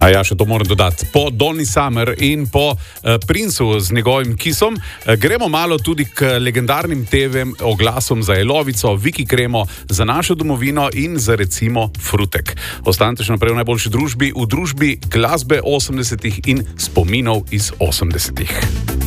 A ja, še to moram dodati. Po Donny Summer in po Princu z njegovim Kissom gremo malo tudi k legendarnim TV oglasom za Elovico, Viki Kremo, za našo domovino in za recimo Frutek. Ostanite še naprej v najboljši družbi, v družbi glasbe 80-ih in spominov iz 80-ih.